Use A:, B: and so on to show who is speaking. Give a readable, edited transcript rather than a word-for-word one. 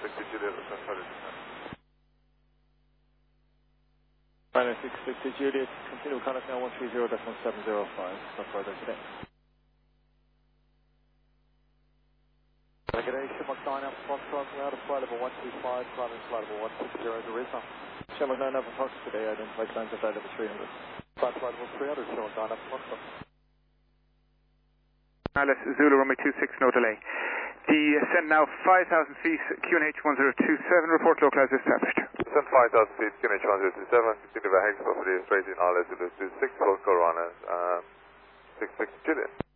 A: 60 Juliet, sorry.
B: Final 660 Juliet, continue contact now 130.705, no further today.
C: G'day, Shamrock 9 Alpha Foxtrot, we're out of flight level 125, climbing flight level 160 Arizona.
B: Shamrock 9 Alpha Fox today, identify signs of flight level 300.
C: Flight level 300, Shamrock 9 Alpha Foxtrot.
D: Alice, Zulu runway 26, no delay. Descend now 5,000 feet, QNH 1027, report localized established.
A: Descend 5,000 feet, QNH 1027, continue by Hex for the straight in all Zulu 26, Coast Corona, 66 Juliet.